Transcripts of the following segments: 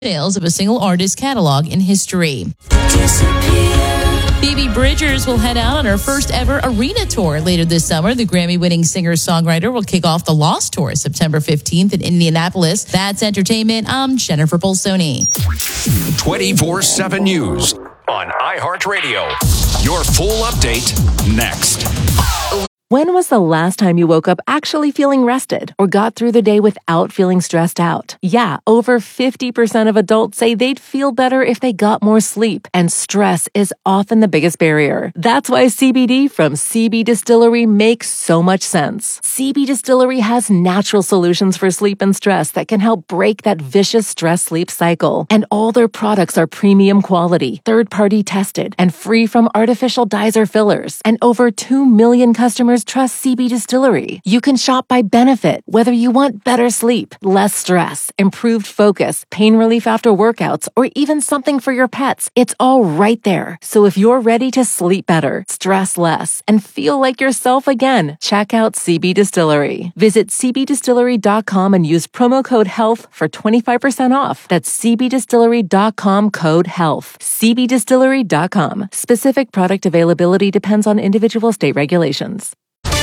sales of a single artist catalog in history. Phoebe Bridgers will head out on her first ever arena tour later this summer. The Grammy-winning singer-songwriter will kick off the Lost Tour September 15th in Indianapolis. That's entertainment. I'm Jennifer Bolsoni. 24/7 News on iHeartRadio. Your full update next. When was the last time you woke up actually feeling rested or got through the day without feeling stressed out? Yeah, over 50% of adults say they'd feel better if they got more sleep, and stress is often the biggest barrier. That's why CBD from CB Distillery makes so much sense. CB Distillery has natural solutions for sleep and stress that can help break that vicious stress-sleep cycle. And all their products are premium quality, third-party tested, and free from artificial dyes or fillers. And over 2 million customers trust CB Distillery. You can shop by benefit, whether you want better sleep, less stress, improved focus, pain relief after workouts, or even something for your pets. It's all right there. So if you're ready to sleep better, stress less, and feel like yourself again, check out CB Distillery. Visit cbdistillery.com and use promo code HEALTH for 25% off. That's cbdistillery.com code HEALTH. cbdistillery.com. Specific product availability depends on individual state regulations.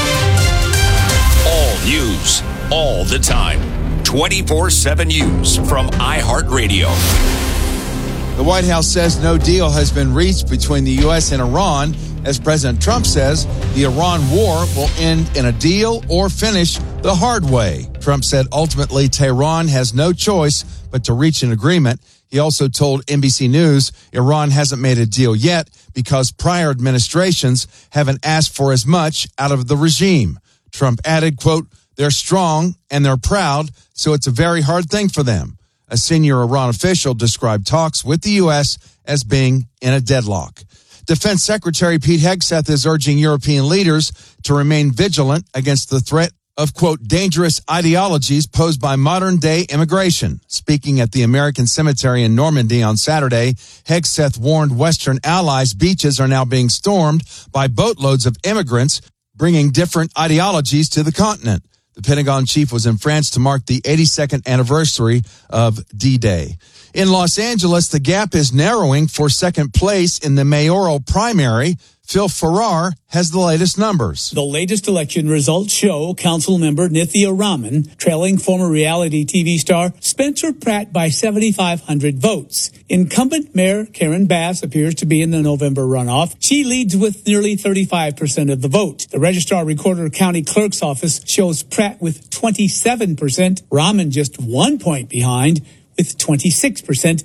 News all the time. 24/7 News from iHeartRadio. The White House says no deal has been reached between the U.S. and Iran, as President Trump says the Iran war will end in a deal or finish the hard way. Trump said ultimately Tehran has no choice but to reach an agreement. He also told NBC News Iran hasn't made a deal yet because prior administrations haven't asked for as much out of the regime. Trump added, quote, "They're strong and they're proud, so it's a very hard thing for them." A senior Iran official described talks with the U.S. as being in a deadlock. Defense Secretary Pete Hegseth is urging European leaders to remain vigilant against the threat of, quote, dangerous ideologies posed by modern-day immigration. Speaking at the American Cemetery in Normandy on Saturday, Hegseth warned Western allies beaches are now being stormed by boatloads of immigrants bringing different ideologies to the continent. The Pentagon chief was in France to mark the 82nd anniversary of D-Day. In Los Angeles, the gap is narrowing for second place in the mayoral primary. Phil Farrar has the latest numbers. The latest election results show Councilmember Nithya Raman trailing former reality TV star Spencer Pratt by 7,500 votes. Incumbent Mayor Karen Bass appears to be in the November runoff. She leads with nearly 35% of the vote. The Registrar Recorder County Clerk's Office shows Pratt with 27%, Raman just 1 point behind. With 26%,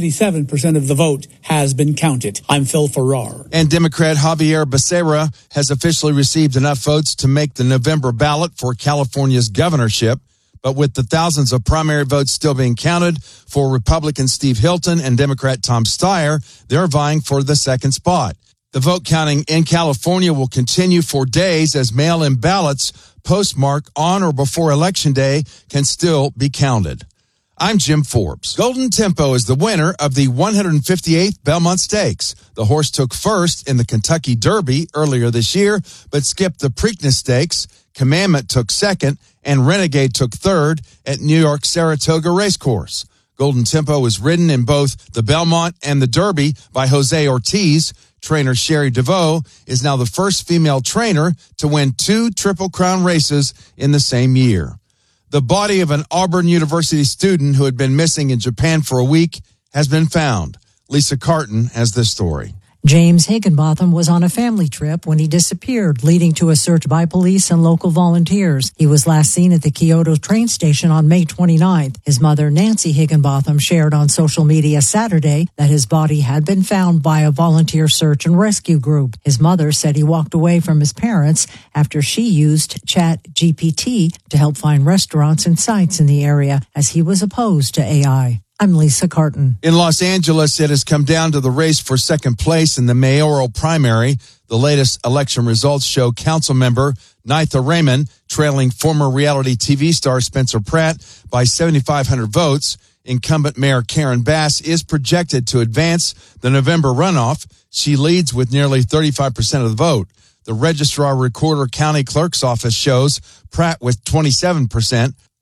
77% of the vote has been counted. I'm Phil Farrar. And Democrat Javier Becerra has officially received enough votes to make the November ballot for California's governorship. But with the thousands of primary votes still being counted for Republican Steve Hilton and Democrat Tom Steyer, they're vying for the second spot. The vote counting in California will continue for days as mail-in ballots postmarked on or before Election Day can still be counted. I'm Jim Forbes. Golden Tempo is the winner of the 158th Belmont Stakes. The horse took first in the Kentucky Derby earlier this year, but skipped the Preakness Stakes. Commandment took second, and Renegade took third at New York Saratoga Racecourse. Golden Tempo was ridden in both the Belmont and the Derby by Jose Ortiz. Trainer Sherry DeVoe is now the first female trainer to win 2 Triple Crown races in the same year. The body of an Auburn University student who had been missing in Japan for a week has been found. Lisa Carton has this story. James Higginbotham was on a family trip when he disappeared, leading to a search by police and local volunteers. He was last seen at the Kyoto train station on May 29th. His mother, Nancy Higginbotham, shared on social media Saturday that his body had been found by a volunteer search and rescue group. His mother said he walked away from his parents after she used ChatGPT to help find restaurants and sites in the area, as he was opposed to AI. I'm Lisa Carton. In Los Angeles, it has come down to the race for second place in the mayoral primary. The latest election results show Councilmember Nitha Raymond trailing former reality TV star Spencer Pratt by 7,500 votes. Incumbent Mayor Karen Bass is projected to advance the November runoff. She leads with nearly 35% of the vote. The Registrar Recorder County Clerk's Office shows Pratt with 27%,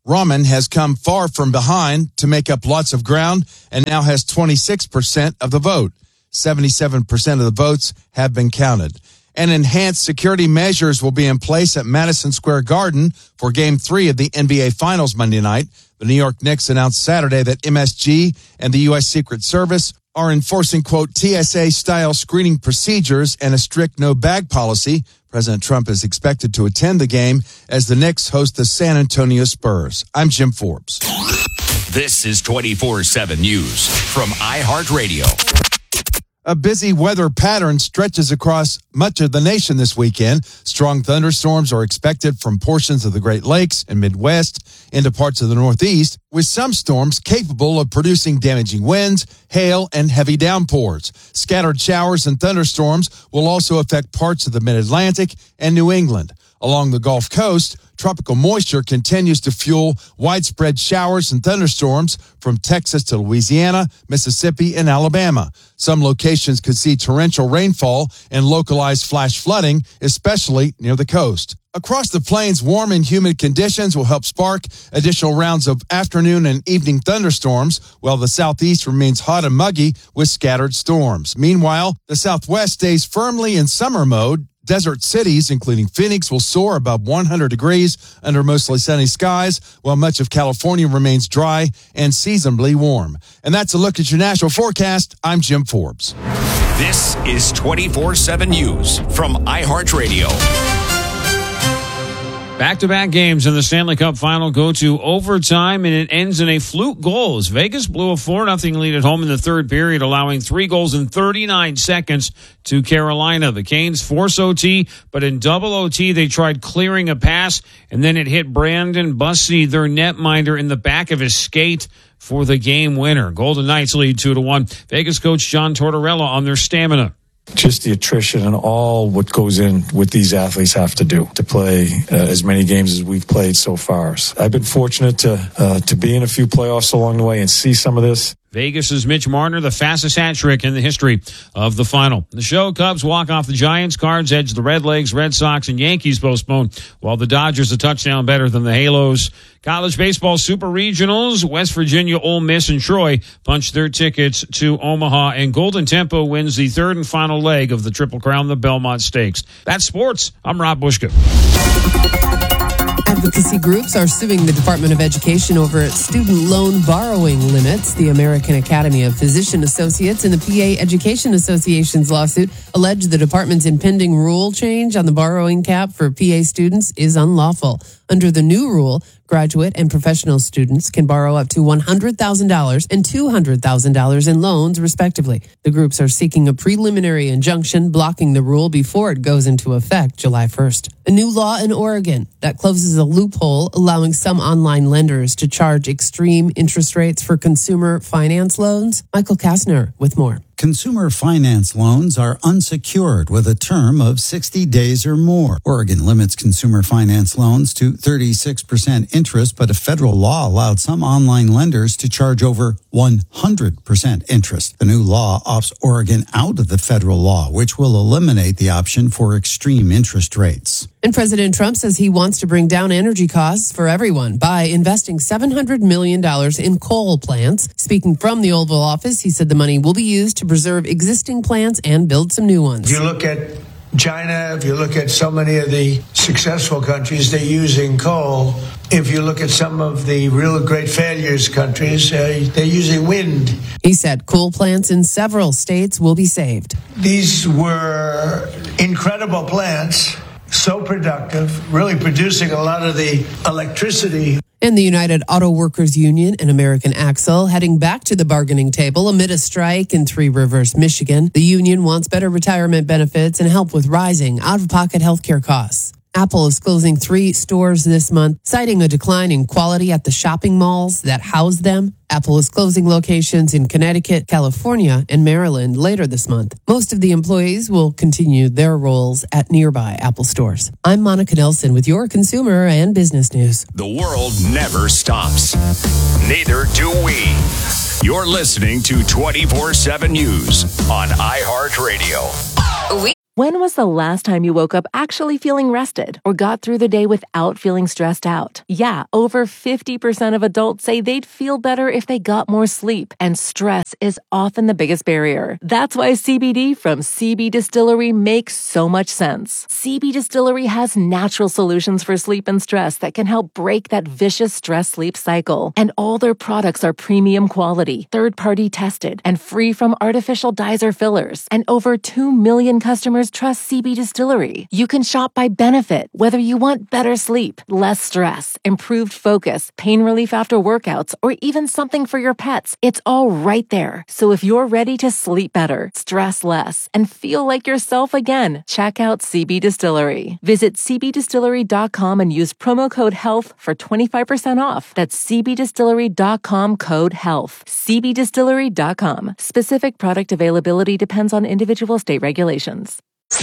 Rahman has come far from behind to make up lots of ground and now has 26% of the vote. 77% of the votes have been counted. And enhanced security measures will be in place at Madison Square Garden for Game 3 of the NBA Finals Monday night. The New York Knicks announced Saturday that MSG and the U.S. Secret Service are enforcing, quote, TSA-style screening procedures and a strict no-bag policy. President Trump is expected to attend the game as the Knicks host the San Antonio Spurs. I'm Jim Forbes. This is 24/7 News from iHeartRadio. A busy weather pattern stretches across much of the nation this weekend. Strong thunderstorms are expected from portions of the Great Lakes and Midwest into parts of the Northeast, with some storms capable of producing damaging winds, hail, and heavy downpours. Scattered showers and thunderstorms will also affect parts of the Mid-Atlantic and New England. Along the Gulf Coast, tropical moisture continues to fuel widespread showers and thunderstorms from Texas to Louisiana, Mississippi, and Alabama. Some locations could see torrential rainfall and localized flash flooding, especially near the coast. Across the plains, warm and humid conditions will help spark additional rounds of afternoon and evening thunderstorms, while the southeast remains hot and muggy with scattered storms. Meanwhile, the southwest stays firmly in summer mode. Desert cities, including Phoenix, will soar above 100 degrees under mostly sunny skies, while much of California remains dry and seasonably warm. And that's a look at your national forecast. I'm Jim Forbes. This is 24/7 News from iHeartRadio. Back-to-back games in the Stanley Cup Final go to overtime, and it ends in a fluke goal as Vegas blew a 4-0 lead at home in the third period, allowing 3 goals in 39 seconds to Carolina. The Canes force OT, but in double OT, they tried clearing a pass, and then it hit Brandon Bussey, their netminder, in the back of his skate for the game winner. Golden Knights lead 2-1. Vegas coach John Tortorella on their stamina. Just the attrition and all what goes in with these athletes have to do to play as many games as we've played so far. I've been fortunate to be in a few playoffs along the way and see some of this. Vegas' Mitch Marner, the fastest hat trick in the history of the final. The show, Cubs walk off the Giants, Cards edge the Redlegs, Red Sox, and Yankees postpone, while the Dodgers a touchdown better than the Halos. College baseball super regionals, West Virginia, Ole Miss, and Troy punch their tickets to Omaha, and Golden Tempo wins the third and final leg of the Triple Crown, the Belmont Stakes. That's sports. I'm Rob Bushka. Advocacy groups are suing the Department of Education over its student loan borrowing limits. The American Academy of Physician Associates and the PA Education Association's lawsuit allege the department's impending rule change on the borrowing cap for PA students is unlawful. Under the new rule, graduate and professional students can borrow up to $100,000 and $200,000 in loans, respectively. The groups are seeking a preliminary injunction blocking the rule before it goes into effect July 1st. A new law in Oregon that closes a loophole allowing some online lenders to charge extreme interest rates for consumer finance loans. Michael Kastner with more. Consumer finance loans are unsecured with a term of 60 days or more. Oregon limits consumer finance loans to 36% interest, but a federal law allowed some online lenders to charge over 100% interest. The new law opts Oregon out of the federal law, which will eliminate the option for extreme interest rates. And President Trump says he wants to bring down energy costs for everyone by investing $700 million in coal plants. Speaking from the Oval Office, he said the money will be used to preserve existing plants and build some new ones. If you look at China, if you look at so many of the successful countries, they're using coal. If you look at some of the real great failures countries, they're using wind. He said coal plants in several states will be saved. These were incredible plants, so productive, really producing a lot of the electricity. And the United Auto Workers Union and American Axle heading back to the bargaining table amid a strike in Three Rivers, Michigan. The union wants better retirement benefits and help with rising out-of-pocket healthcare costs. Apple is closing 3 stores this month, citing a decline in quality at the shopping malls that house them. Apple is closing locations in Connecticut, California, and Maryland later this month. Most of the employees will continue their roles at nearby Apple stores. I'm Monica Nelson with your consumer and business news. The world never stops. Neither do we. You're listening to 24/7 News on iHeartRadio. When was the last time you woke up actually feeling rested or got through the day without feeling stressed out? Yeah, over 50% of adults say they'd feel better if they got more sleep, and stress is often the biggest barrier. That's why CBD from CB Distillery makes so much sense. CB Distillery has natural solutions for sleep and stress that can help break that vicious stress-sleep cycle. And all their products are premium quality, third-party tested, and free from artificial dyes or fillers. And over 2 million customers trust CB Distillery. You can shop by benefit, whether you want better sleep, less stress, improved focus, pain relief after workouts, or even something for your pets. It's all right there. So if you're ready to sleep better, stress less, and feel like yourself again, check out CB Distillery. Visit cbdistillery.com and use promo code HEALTH for 25% off. That's cbdistillery.com code HEALTH. cbdistillery.com. Specific product availability depends on individual state regulations.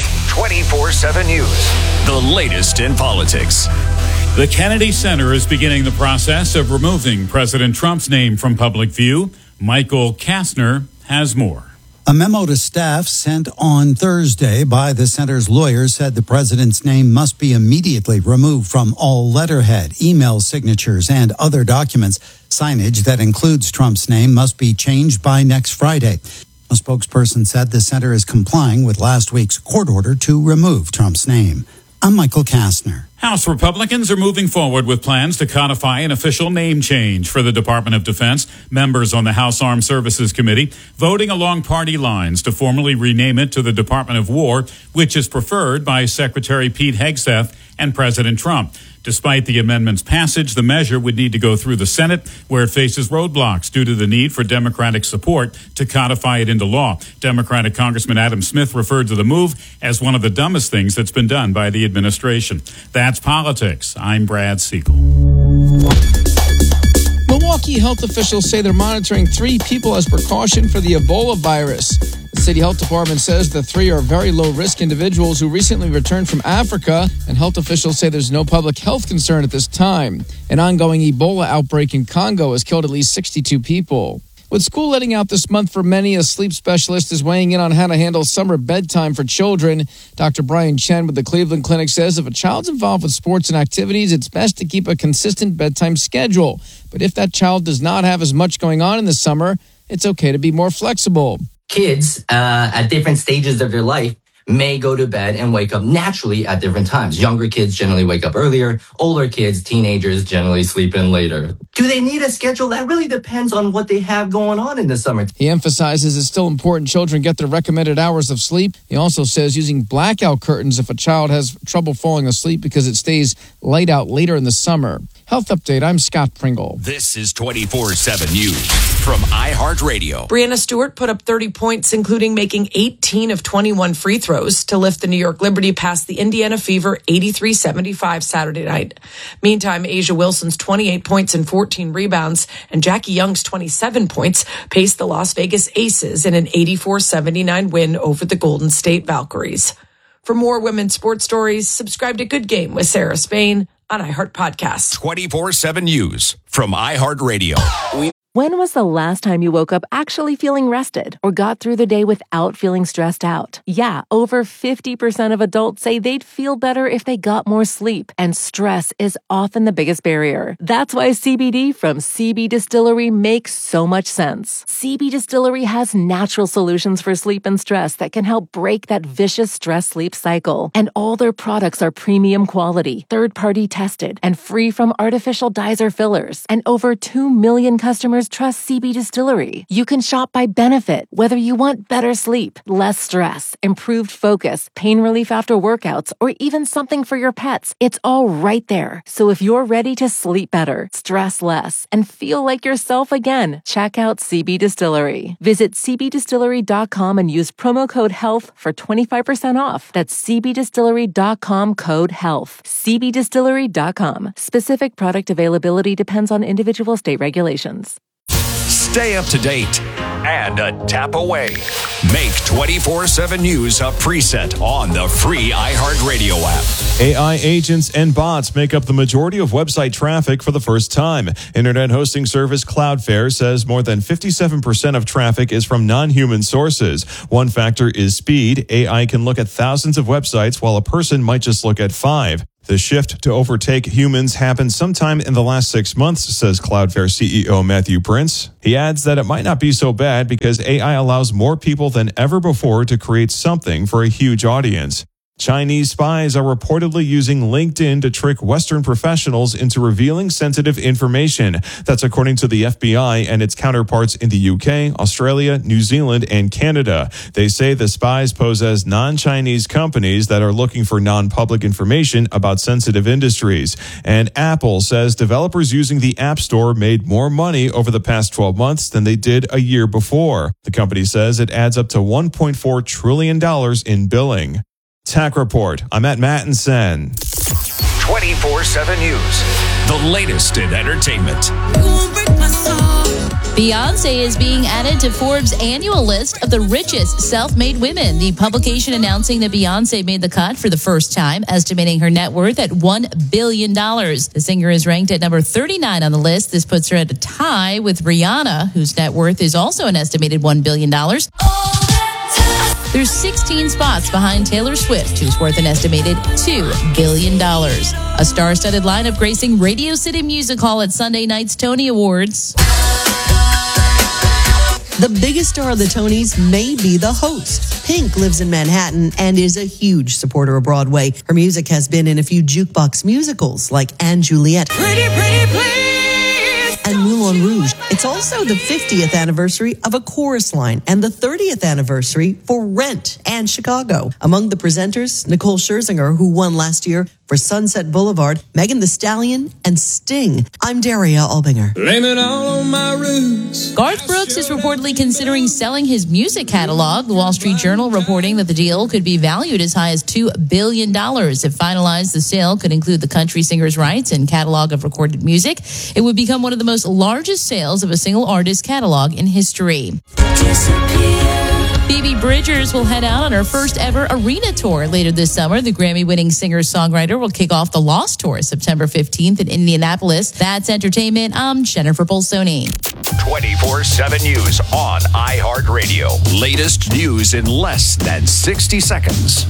24/7 News. The latest in politics. The Kennedy Center is beginning the process of removing President Trump's name from public view. Michael Kastner has more. A memo to staff sent on Thursday by the center's lawyers said the president's name must be immediately removed from all letterhead, email signatures, and other documents. Signage that includes Trump's name must be changed by next Friday. A spokesperson said the center is complying with last week's court order to remove Trump's name. I'm Michael Kastner. House Republicans are moving forward with plans to codify an official name change for the Department of Defense. Members on the House Armed Services Committee voting along party lines to formally rename it to the Department of War, which is preferred by Secretary Pete Hegseth and President Trump. Despite the amendment's passage, the measure would need to go through the Senate, where it faces roadblocks due to the need for Democratic support to codify it into law. Democratic Congressman Adam Smith referred to the move as one of the dumbest things that's been done by the administration. That's politics. I'm Brad Siegel. Milwaukee health officials say they're monitoring 3 people as precaution for the Ebola virus. The city health department says the 3 are very low-risk individuals who recently returned from Africa, and health officials say there's no public health concern at this time. An ongoing Ebola outbreak in Congo has killed at least 62 people. With school letting out this month for many, a sleep specialist is weighing in on how to handle summer bedtime for children. Dr. Brian Chen with the Cleveland Clinic says if a child's involved with sports and activities, it's best to keep a consistent bedtime schedule. But if that child does not have as much going on in the summer, it's okay to be more flexible. Kids at different stages of their life may go to bed and wake up naturally at different times. Younger kids generally wake up earlier. Older kids, teenagers, generally sleep in later. Do they need a schedule? That really depends on what they have going on in the summer. He emphasizes it's still important children get their recommended hours of sleep. He also says using blackout curtains if a child has trouble falling asleep because it stays light out later in the summer. Health Update, I'm Scott Pringle. This is 24/7 News from iHeartRadio. Breanna Stewart put up 30 points, including making 18 of 21 free throws to lift the New York Liberty past the Indiana Fever 83-75 Saturday night. Meantime, Asia Wilson's 28 points and 14 rebounds and Jackie Young's 27 points paced the Las Vegas Aces in an 84-79 win over the Golden State Valkyries. For more women's sports stories, subscribe to Good Game with Sarah Spain on iHeart Podcasts. 24/7 News from iHeartRadio. When was the last time you woke up actually feeling rested or got through the day without feeling stressed out? Yeah, over 50% of adults say they'd feel better if they got more sleep, and stress is often the biggest barrier. That's why CBD from CB Distillery makes so much sense. CB Distillery has natural solutions for sleep and stress that can help break that vicious stress-sleep cycle. And all their products are premium quality, third-party tested, and free from artificial dyes or fillers. And over 2 million customers trust CB Distillery. You can shop by benefit, whether you want better sleep, less stress, improved focus, pain relief after workouts, or even something for your pets. It's all right there. So if you're ready to sleep better, stress less, and feel like yourself again, check out CB Distillery. Visit cbdistillery.com and use promo code HEALTH for 25% off. That's cbdistillery.com code HEALTH. cbdistillery.com. Specific product availability depends on individual state regulations. Stay up to date and a tap away. Make 24/7 News a preset on the free iHeartRadio app. AI agents and bots make up the majority of website traffic for the first time. Internet hosting service Cloudflare says more than 57% of traffic is from non-human sources. One factor is speed. AI can look at thousands of websites while a person might just look at 5. The shift to overtake humans happened sometime in the last 6 months, says Cloudflare CEO Matthew Prince. He adds that it might not be so bad because AI allows more people than ever before to create something for a huge audience. Chinese spies are reportedly using LinkedIn to trick Western professionals into revealing sensitive information. That's according to the FBI and its counterparts in the UK, Australia, New Zealand, and Canada. They say the spies pose as non-Chinese companies that are looking for non-public information about sensitive industries. And Apple says developers using the App Store made more money over the past 12 months than they did a year before. The company says it adds up to $1.4 trillion in billing. Tech Report. I'm at Mattinson. 24/7 News. The latest in entertainment. Beyonce is being added to Forbes' annual list of the richest self-made women. The publication announcing that Beyonce made the cut for the first time, estimating her net worth at $1 billion. The singer is ranked at number 39 on the list. This puts her at a tie with Rihanna, whose net worth is also an estimated $1 billion. There's 16 spots behind Taylor Swift, who's worth an estimated $2 billion. A star-studded lineup gracing Radio City Music Hall at Sunday night's Tony Awards. The biggest star of the Tonys may be the host. Pink lives in Manhattan and is a huge supporter of Broadway. Her music has been in a few jukebox musicals like Anne Juliet. Pretty, pretty, please. And Moulin Rouge. It's also the 50th anniversary of A Chorus Line and the 30th anniversary for Rent and Chicago. Among the presenters, Nicole Scherzinger, who won last year for Sunset Boulevard, Megan Thee Stallion, and Sting. I'm Daria Albinger. Blame it all on my roots. Garth Brooks is reportedly considering selling his music catalog. The Wall Street Journal reporting that the deal could be valued as high as $2 billion. If finalized, the sale could include the country singer's rights and catalog of recorded music. It would become one of the most largest sales of a single artist catalog in history. Phoebe Bridgers will head out on her first ever arena tour later this summer. The Grammy-winning singer-songwriter will kick off the Lost Tour September 15th in Indianapolis. That's entertainment. I'm Jennifer Polsoni. 24/7 News on iHeartRadio. Latest news in less than 60 seconds.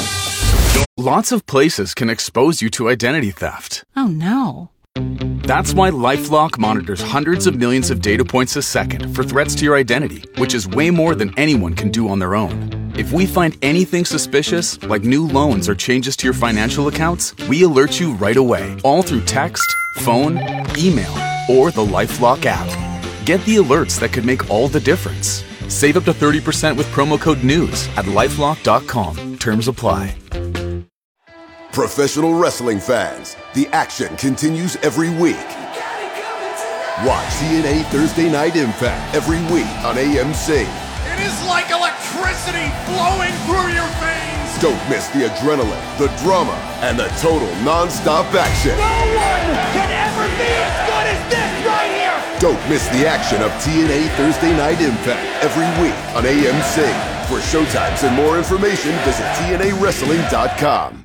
Lots of places can expose you to identity theft. Oh, no. That's why LifeLock monitors hundreds of millions of data points a second for threats to your identity, which is way more than anyone can do on their own. If we find anything suspicious, like new loans or changes to your financial accounts, we alert you right away, all through text, phone, email, or the LifeLock app. Get the alerts that could make all the difference. Save up to 30% with promo code NEWS at LifeLock.com. Terms apply. Professional wrestling fans, the action continues every week. Watch TNA Thursday Night Impact every week on AMC. It is like electricity flowing through your veins. Don't miss the adrenaline, the drama, and the total non-stop action. No one can ever be as good as this right here. Don't miss the action of TNA Thursday Night Impact every week on AMC. For showtimes and more information, visit TNAWrestling.com.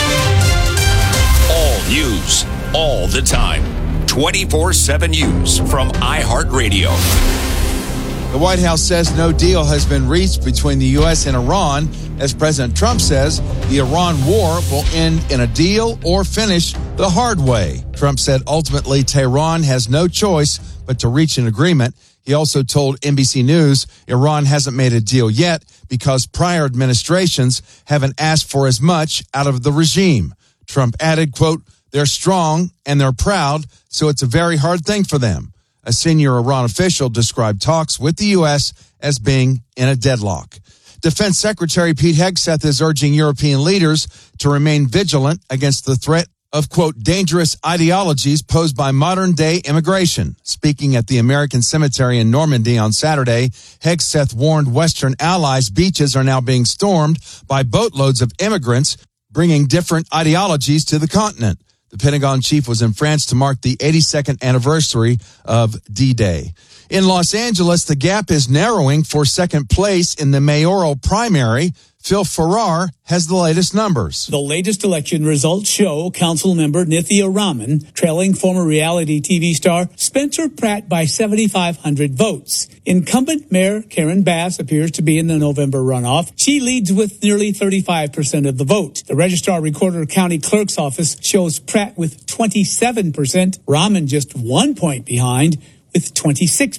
All news, all the time. 24/7 News from iHeartRadio. The White House says no deal has been reached between the U.S. and Iran. As President Trump says, the Iran war will end in a deal or finish the hard way. Trump said ultimately Tehran has no choice but to reach an agreement. He also told NBC News Iran hasn't made a deal yet because prior administrations haven't asked for as much out of the regime. Trump added, quote, "They're strong and they're proud, so it's a very hard thing for them." A senior Iran official described talks with the U.S. as being in a deadlock. Defense Secretary Pete Hegseth is urging European leaders to remain vigilant against the threat of, quote, dangerous ideologies posed by modern-day immigration. Speaking at the American Cemetery in Normandy on Saturday, Hegseth warned Western allies beaches are now being stormed by boatloads of immigrants bringing different ideologies to the continent. The Pentagon chief was in France to mark the 82nd anniversary of D-Day. In Los Angeles, the gap is narrowing for second place in the mayoral primary. Phil Farrar has the latest numbers. The latest election results show council member Nithya Raman trailing former reality TV star Spencer Pratt by 7,500 votes. Incumbent Mayor Karen Bass appears to be in the November runoff. She leads with nearly 35% of the vote. The Registrar Recorder County Clerk's Office shows Pratt with 27%, Raman just 1 point behind. With 26%,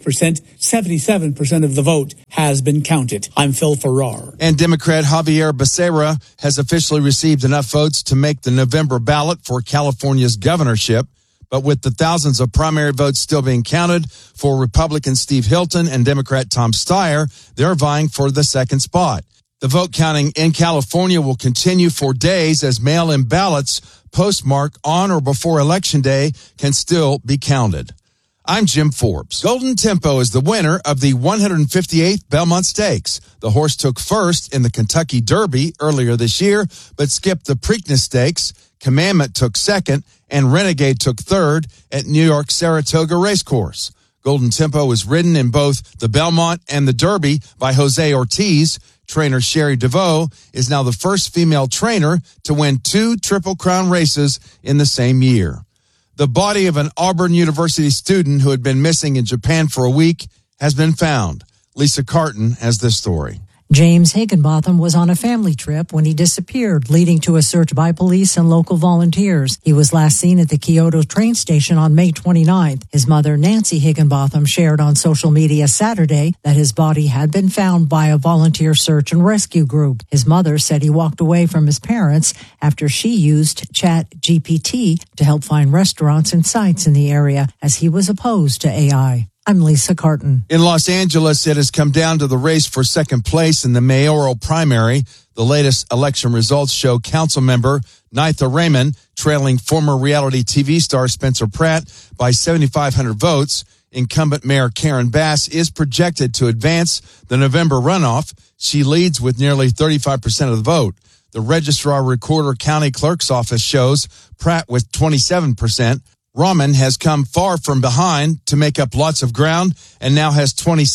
77% of the vote has been counted. I'm Phil Farrar. And Democrat Javier Becerra has officially received enough votes to make the November ballot for California's governorship. But with the thousands of primary votes still being counted for Republican Steve Hilton and Democrat Tom Steyer, they're vying for the second spot. The vote counting in California will continue for days as mail-in ballots postmarked on or before Election Day can still be counted. I'm Jim Forbes. Golden Tempo is the winner of the 158th Belmont Stakes. The horse took first in the Kentucky Derby earlier this year, but skipped the Preakness Stakes. Commandment took second, and Renegade took third at New York Saratoga Racecourse. Golden Tempo was ridden in both the Belmont and the Derby by Jose Ortiz. Trainer Sherry DeVoe is now the first female trainer to win 2 Triple Crown races in the same year. The body of an Auburn University student who had been missing in Japan for a week has been found. Lisa Carton has this story. James Higginbotham was on a family trip when he disappeared, leading to a search by police and local volunteers. He was last seen at the Kyoto train station on May 29th. His mother, Nancy Higginbotham, shared on social media Saturday that his body had been found by a volunteer search and rescue group. His mother said he walked away from his parents after she used ChatGPT to help find restaurants and sites in the area, as he was opposed to AI. I'm Lisa Carton. In Los Angeles, it has come down to the race for second place in the mayoral primary. The latest election results show council member Nitha Raymond trailing former reality TV star Spencer Pratt by 7,500 votes. Incumbent Mayor Karen Bass is projected to advance the November runoff. She leads with nearly 35% of the vote. The Registrar Recorder County Clerk's Office shows Pratt with 27%. Raman has come far from behind to make up lots of ground and now has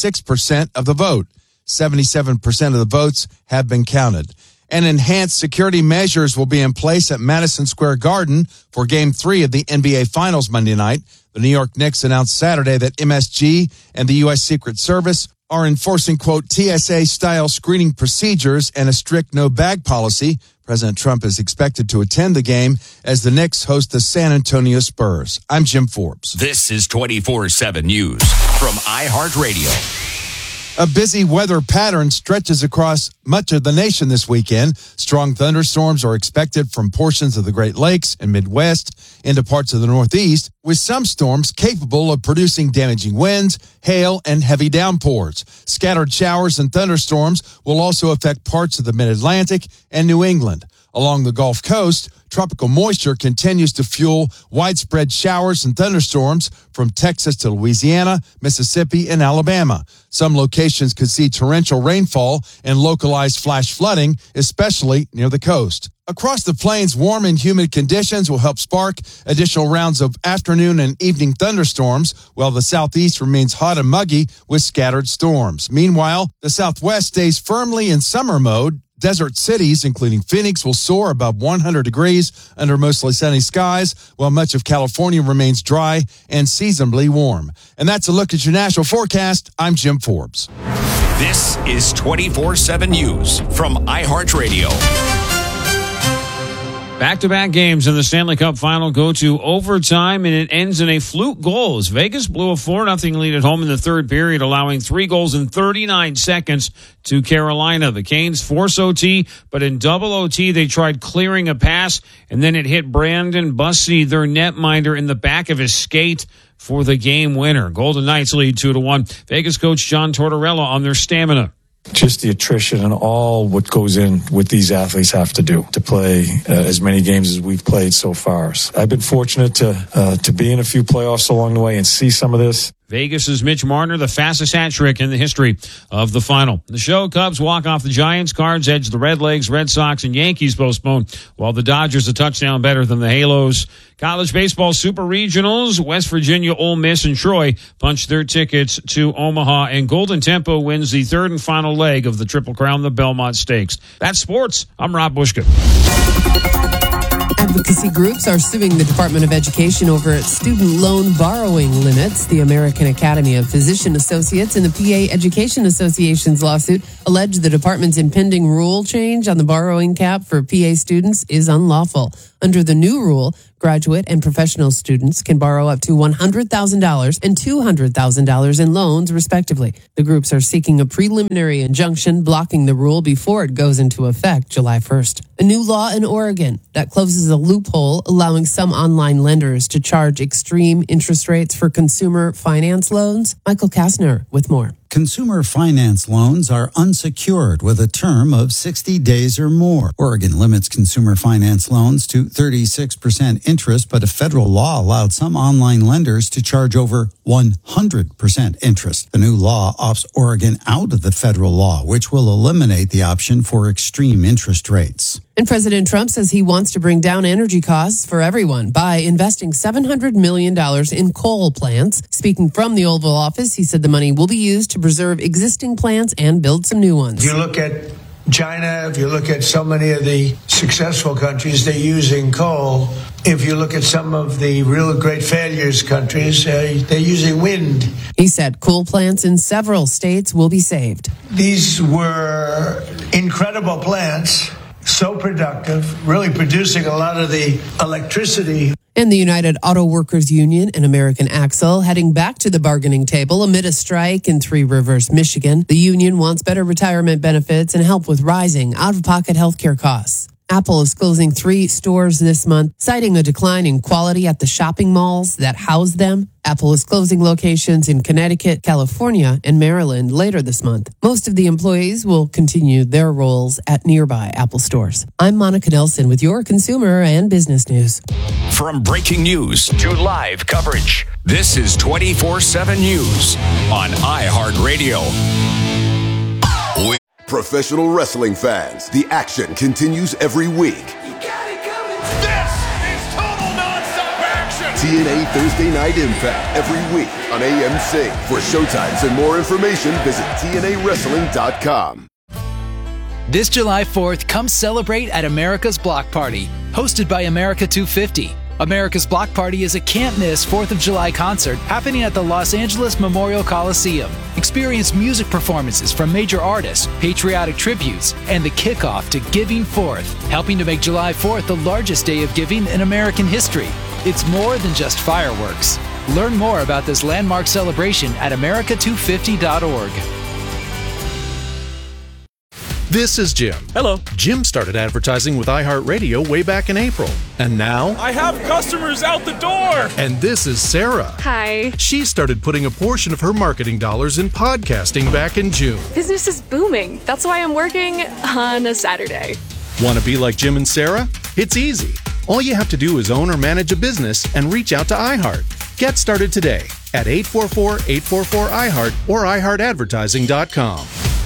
26% of the vote. 77% of the votes have been counted. And enhanced security measures will be in place at Madison Square Garden for Game 3 of the NBA Finals Monday night. The New York Knicks announced Saturday that MSG and the U.S. Secret Service are enforcing, quote, TSA-style screening procedures and a strict no-bag policy. President Trump is expected to attend the game as the Knicks host the San Antonio Spurs. I'm Jim Forbes. This is 24/7 News from iHeartRadio. A busy weather pattern stretches across much of the nation this weekend. Strong thunderstorms are expected from portions of the Great Lakes and Midwest into parts of the Northeast, with some storms capable of producing damaging winds, hail, and heavy downpours. Scattered showers and thunderstorms will also affect parts of the Mid-Atlantic and New England. Along the Gulf Coast, tropical moisture continues to fuel widespread showers and thunderstorms from Texas to Louisiana, Mississippi, and Alabama. Some locations could see torrential rainfall and localized flash flooding, especially near the coast. Across the plains, warm and humid conditions will help spark additional rounds of afternoon and evening thunderstorms, while the southeast remains hot and muggy with scattered storms. Meanwhile, the southwest stays firmly in summer mode. Desert cities, including Phoenix, will soar above 100 degrees under mostly sunny skies, while much of California remains dry and seasonably warm. And that's a look at your national forecast. I'm Jim Forbes. This is 24/7 News from iHeartRadio. Back-to-back games in the Stanley Cup Final go to overtime, and it ends in a fluke goal as Vegas blew a 4-0 lead at home in the third period, allowing 3 goals in 39 seconds to Carolina. The Canes force OT, but in double OT, they tried clearing a pass, and then it hit Brandon Bussey, their netminder, in the back of his skate for the game winner. Golden Knights lead 2-1. Vegas coach John Tortorella on their stamina. Just the attrition and all what goes in with these athletes have to do to play as many games as we've played so far. I've been fortunate to be in a few playoffs along the way and see some of this. Vegas's Mitch Marner, the fastest hat trick in the history of the final. The show, Cubs walk off the Giants, Cards edge the Redlegs, Red Sox and Yankees postpone, while the Dodgers a touchdown better than the Halos. College baseball super regionals, West Virginia, Ole Miss, and Troy punch their tickets to Omaha, and Golden Tempo wins the third and final leg of the Triple Crown, the Belmont Stakes. That's sports. I'm Rob Bushka. Advocacy groups are suing the Department of Education over its student loan borrowing limits. The American Academy of Physician Associates and the PA Education Association's lawsuit allege the department's impending rule change on the borrowing cap for PA students is unlawful. Under the new rule, graduate and professional students can borrow up to $100,000 and $200,000 in loans, respectively. The groups are seeking a preliminary injunction blocking the rule before it goes into effect July 1st. A new law in Oregon that closes a loophole allowing some online lenders to charge extreme interest rates for consumer finance loans. Michael Kastner with more. Consumer finance loans are unsecured with a term of 60 days or more. Oregon limits consumer finance loans to 36% interest, but a federal law allowed some online lenders to charge over 100% interest. The new law opts Oregon out of the federal law, which will eliminate the option for extreme interest rates. And President Trump says he wants to bring down energy costs for everyone by investing $700 million in coal plants. Speaking from the Oval Office, he said the money will be used to preserve existing plants and build some new ones. If you look at China, if you look at so many of the successful countries, they're using coal. If you look at some of the real great failures countries, they're using wind. He said coal plants in several states will be saved. These were incredible plants, so productive, really producing a lot of the electricity. And the United Auto Workers Union and American Axle heading back to the bargaining table amid a strike in Three Rivers, Michigan. The union wants better retirement benefits and help with rising out-of-pocket healthcare costs. Apple is closing 3 stores this month, citing a decline in quality at the shopping malls that house them. Apple is closing locations in Connecticut, California, and Maryland later this month. Most of the employees will continue their roles at nearby Apple stores. I'm Monica Nelson with your consumer and business news. From breaking news to live coverage, this is 24/7 News on iHeartRadio. Professional wrestling fans, the action continues every week. This is total nonstop action. TNA Thursday Night Impact every week on AMC. For showtimes and more information, visit TNAWrestling.com. This July 4th, come celebrate at America's Block Party, hosted by America 250. America's Block Party is a can't-miss 4th of July concert happening at the Los Angeles Memorial Coliseum. Experience music performances from major artists, patriotic tributes, and the kickoff to Giving Forth, helping to make July 4th the largest day of giving in American history. It's more than just fireworks. Learn more about this landmark celebration at america250.org. This is Jim. Hello. Jim started advertising with iHeartRadio way back in April. And now, I have customers out the door. And this is Sarah. Hi. She started putting a portion of her marketing dollars in podcasting back in June. Business is booming. That's why I'm working on a Saturday. Want to be like Jim and Sarah? It's easy. All you have to do is own or manage a business and reach out to iHeart. Get started today at 844-844-iHeart or iHeartAdvertising.com.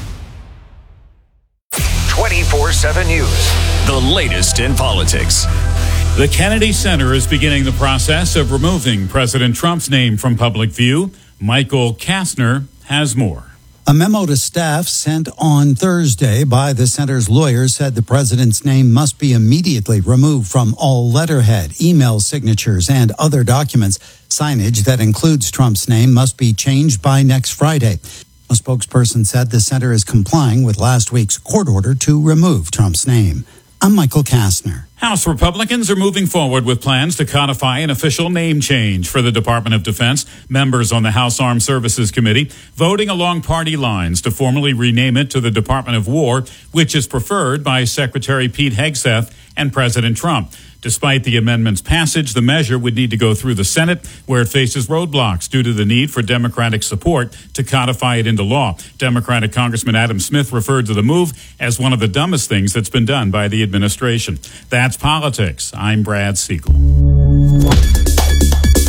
24/7 News, the latest in politics. The Kennedy Center is beginning the process of removing President Trump's name from public view. Michael Kastner has more. A memo to staff sent on Thursday by the center's lawyers said the president's name must be immediately removed from all letterhead, email signatures, and other documents. Signage that includes Trump's name must be changed by next Friday. A spokesperson said the center is complying with last week's court order to remove Trump's name. I'm Michael Kastner. House Republicans are moving forward with plans to codify an official name change for the Department of Defense. Members on the House Armed Services Committee voting along party lines to formally rename it to the Department of War, which is preferred by Secretary Pete Hegseth and President Trump. Despite the amendment's passage, the measure would need to go through the Senate, where it faces roadblocks due to the need for Democratic support to codify it into law. Democratic Congressman Adam Smith referred to the move as one of the dumbest things that's been done by the administration. That's politics. I'm Brad Siegel.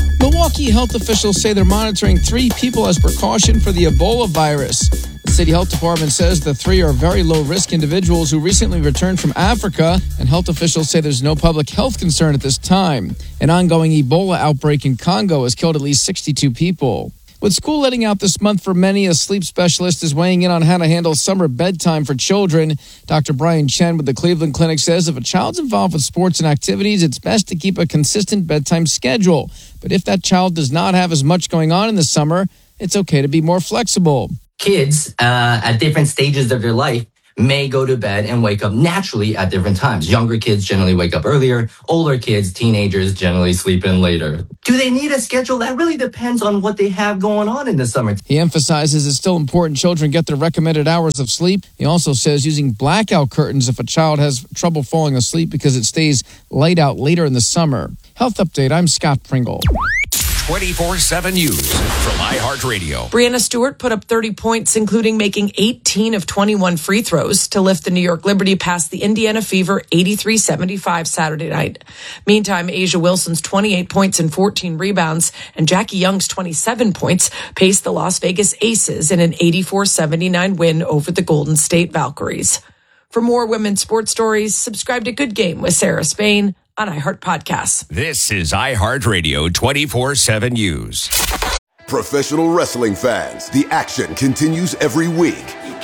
Milwaukee health officials say they're monitoring 3 people as precaution for the Ebola virus. The city health department says the 3 are very low-risk individuals who recently returned from Africa, and health officials say there's no public health concern at this time. An ongoing Ebola outbreak in Congo has killed at least 62 people. With school letting out this month for many, a sleep specialist is weighing in on how to handle summer bedtime for children. Dr. Brian Chen with the Cleveland Clinic says if a child's involved with sports and activities, it's best to keep a consistent bedtime schedule. But if that child does not have as much going on in the summer, it's okay to be more flexible. Kids at different stages of their life may go to bed and wake up naturally at different times. Younger kids generally wake up earlier. Older kids, teenagers, generally sleep in later. Do they need a schedule? That really depends on what they have going on in the summer. He emphasizes it's still important children get their recommended hours of sleep. He also says using blackout curtains if a child has trouble falling asleep because it stays light out later in the summer. Health Update, I'm Scott Pringle. 24/7 News from iHeartRadio. Breanna Stewart put up 30 points, including making 18 of 21 free throws to lift the New York Liberty past the Indiana Fever 83-75 Saturday night. Meantime, Asia Wilson's 28 points and 14 rebounds and Jackie Young's 27 points paced the Las Vegas Aces in an 84-79 win over the Golden State Valkyries. For more women's sports stories, subscribe to Good Game with Sarah Spain on iHeart Podcasts. This is iHeartRadio 24/7 News. Professional wrestling fans, the action continues every week.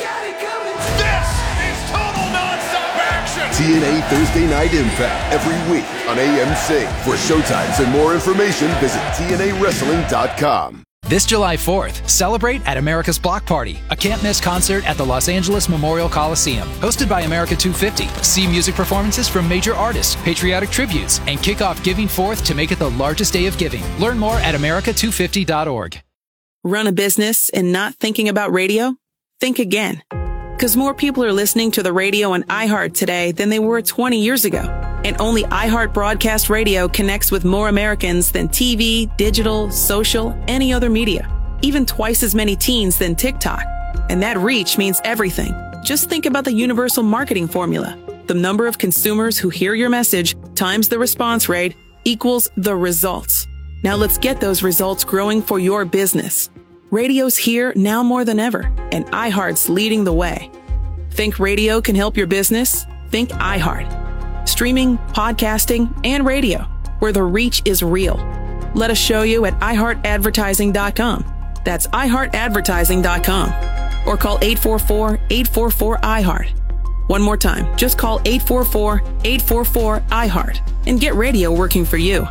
This is total nonstop action. TNA Thursday Night Impact every week on AMC. For showtimes and more information, visit TNAWrestling.com. This July 4th, celebrate at America's Block Party, a can't-miss concert at the Los Angeles Memorial Coliseum. Hosted by America 250. See music performances from major artists, patriotic tributes, and kick off Giving Forth to make it the largest day of giving. Learn more at america250.org. Run a business and not thinking about radio? Think again. Because more people are listening to the radio on iHeart today than they were 20 years ago. And only iHeart Broadcast Radio connects with more Americans than TV, digital, social, any other media. Even twice as many teens than TikTok. And that reach means everything. Just think about the universal marketing formula. The number of consumers who hear your message times the response rate equals the results. Now let's get those results growing for your business. Radio's here now more than ever, and iHeart's leading the way. Think radio can help your business? Think iHeart. Streaming, podcasting, and radio, where the reach is real. Let us show you at iHeartAdvertising.com. That's iHeartAdvertising.com. Or call 844-844-iHeart. One more time, just call 844-844-iHeart and get radio working for you.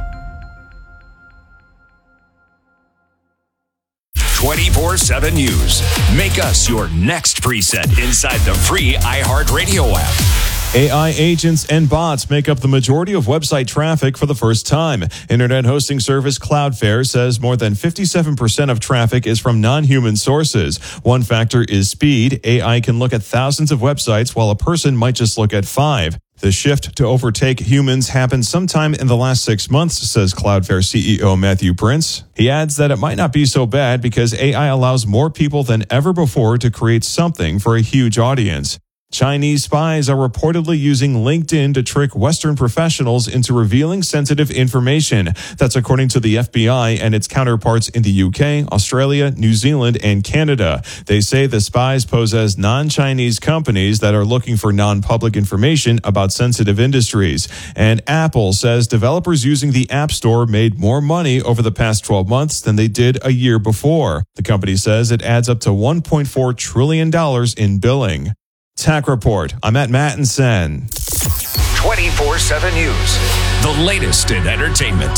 24/7 News. Make us your next preset inside the free iHeartRadio app. AI agents and bots make up the majority of website traffic for the first time. Internet hosting service Cloudflare says more than 57% of traffic is from non-human sources. One factor is speed. AI can look at thousands of websites while a person might just look at 5. The shift to overtake humans happened sometime in the last 6 months, says Cloudflare CEO Matthew Prince. He adds that it might not be so bad because AI allows more people than ever before to create something for a huge audience. Chinese spies are reportedly using LinkedIn to trick Western professionals into revealing sensitive information. That's according to the FBI and its counterparts in the UK, Australia, New Zealand, and Canada. They say the spies pose as non-Chinese companies that are looking for non-public information about sensitive industries. And Apple says developers using the App Store made more money over the past 12 months than they did a year before. The company says it adds up to $1.4 trillion in billing. Tech Report. I'm at Mattinson. 24/7 News. The latest in entertainment.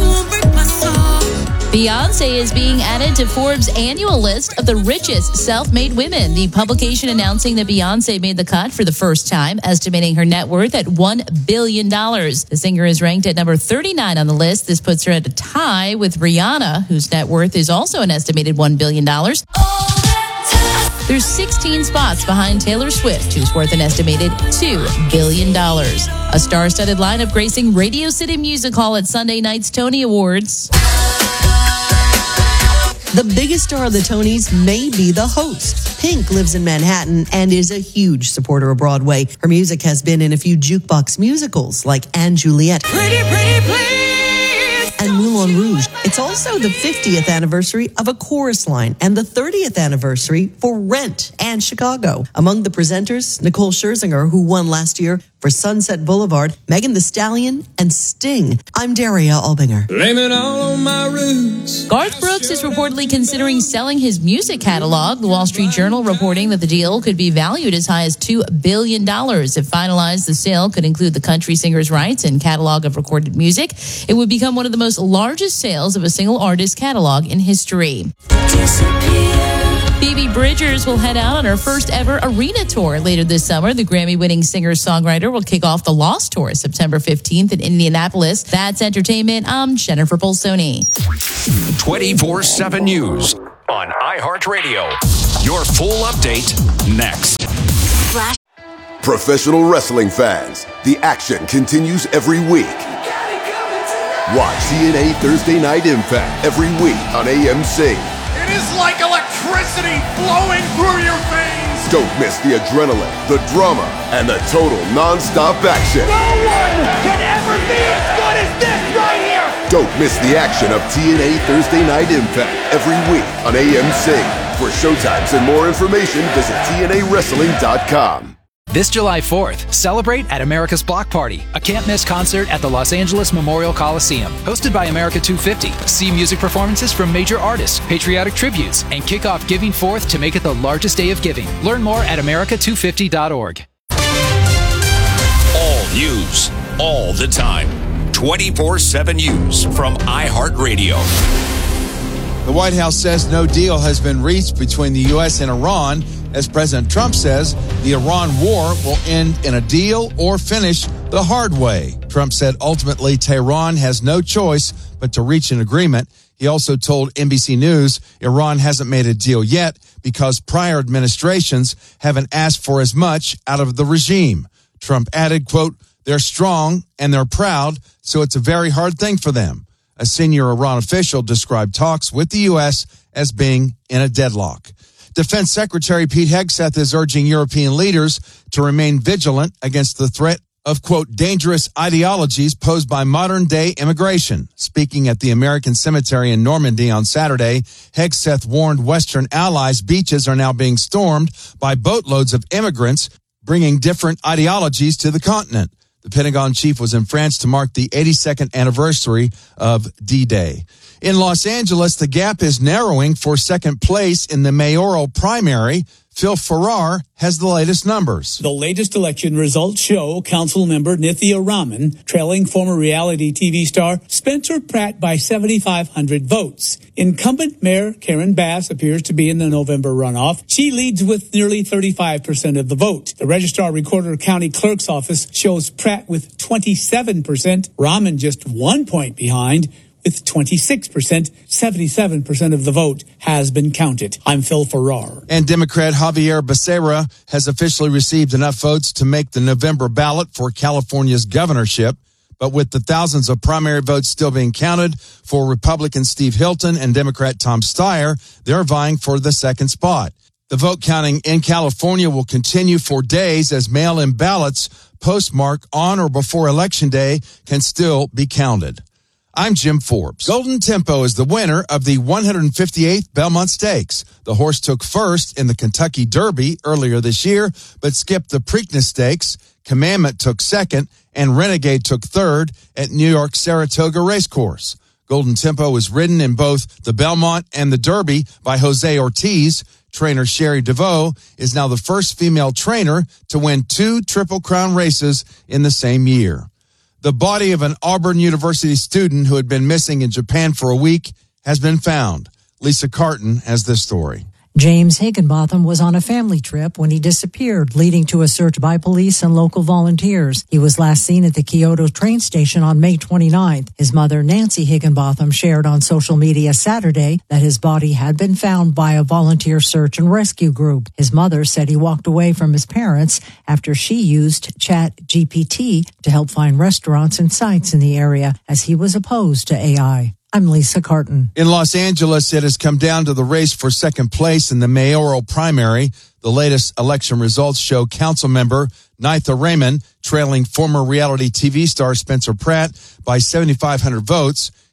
Beyonce is being added to Forbes' annual list of the richest self-made women. The publication announcing that Beyonce made the cut for the first time, estimating her net worth at $1 billion. The singer is ranked at number 39 on the list. This puts her at a tie with Rihanna, whose net worth is also an estimated $1 billion. There's 16 spots behind Taylor Swift, who's worth an estimated $2 billion. A star-studded lineup gracing Radio City Music Hall at Sunday night's Tony Awards. The biggest star of the Tonys may be the host. Pink lives in Manhattan and is a huge supporter of Broadway. Her music has been in a few jukebox musicals like Anne Juliet Pretty, pretty, please. and Moulin Rouge. It's also the 50th anniversary of A Chorus Line and the 30th anniversary for Rent and Chicago. Among the presenters, Nicole Scherzinger, who won last year for Sunset Boulevard, Megan Thee Stallion, and Sting. I'm Daria Albinger. Blame it all on my roots. Garth Brooks is reportedly considering selling his music catalog. The Wall Street Journal reporting that the deal could be valued as high as $2 billion. If finalized, the sale could include the country singer's rights and catalog of recorded music. It would become one of the most largest sales of a single artist catalog in history. Phoebe Bridgers will head out on her first ever arena tour later this summer. The Grammy-winning singer-songwriter will kick off the Lost Tour September 15th in Indianapolis. That's entertainment. I'm Jennifer Polsoni. 24/7 News on iHeartRadio. Your full update next. Professional wrestling fans, the action continues every week. Watch TNA Thursday Night Impact every week on AMC. It is like electricity flowing through your veins. Don't miss the adrenaline, the drama, and the total non-stop action. No one can ever be as good as this right here. Don't miss the action of TNA Thursday Night Impact every week on AMC. For showtimes and more information, visit TNAWrestling.com. This July 4th, celebrate at America's Block Party, a can't-miss concert at the Los Angeles Memorial Coliseum. Hosted by America 250, see music performances from major artists, patriotic tributes, and kick off Giving Forth to make it the largest day of giving. Learn more at america250.org. All news, all the time. 24/7 News from iHeartRadio. The White House says no deal has been reached between the U.S. and Iran, as President Trump says the Iran war will end in a deal or finish the hard way. Trump said ultimately Tehran has no choice but to reach an agreement. He also told NBC News Iran hasn't made a deal yet because prior administrations haven't asked for as much out of the regime. Trump added, quote, "They're strong and they're proud, so it's a very hard thing for them." A senior Iran official described talks with the U.S. as being in a deadlock. Defense Secretary Pete Hegseth is urging European leaders to remain vigilant against the threat of, quote, dangerous ideologies posed by modern-day immigration. Speaking at the American Cemetery in Normandy on Saturday, Hegseth warned Western allies beaches are now being stormed by boatloads of immigrants bringing different ideologies to the continent. The Pentagon chief was in France to mark the 82nd anniversary of D-Day. In Los Angeles, the gap is narrowing for second place in the mayoral primary. Phil Farrar has the latest numbers. The latest election results show Council member Nithya Raman trailing former reality TV star Spencer Pratt by 7,500 votes. Incumbent Mayor Karen Bass appears to be in the November runoff. She leads with nearly 35% of the vote. The Registrar Recorder County Clerk's Office shows Pratt with 27%, Raman just 1 point behind. With 26%, 77% of the vote has been counted. I'm Phil Farrar. And Democrat Javier Becerra has officially received enough votes to make the November ballot for California's governorship. But with the thousands of primary votes still being counted for Republican Steve Hilton and Democrat Tom Steyer, they're vying for the second spot. The vote counting in California will continue for days as mail-in ballots postmarked on or before Election Day can still be counted. I'm Jim Forbes. Golden Tempo is the winner of the 158th Belmont Stakes. The horse took first in the Kentucky Derby earlier this year, but skipped the Preakness Stakes. Commandment took second, and Renegade took third at New York Saratoga Racecourse. Golden Tempo was ridden in both the Belmont and the Derby by Jose Ortiz. Trainer Sherry DeVoe is now the first female trainer to win 2 Triple Crown races in the same year. The body of an Auburn University student who had been missing in Japan for a week has been found. Lisa Carton has this story. James Higginbotham was on a family trip when he disappeared, leading to a search by police and local volunteers. He was last seen at the Kyoto train station on May 29th. His mother, Nancy Higginbotham, shared on social media Saturday that his body had been found by a volunteer search and rescue group. His mother said he walked away from his parents after she used ChatGPT to help find restaurants and sites in the area, as he was opposed to AI. I'm Lisa Carton. In Los Angeles, it has come down to the race for second place in the mayoral primary. The latest election results show council member Nitha Raymond trailing former reality TV star Spencer Pratt by 7,500 votes.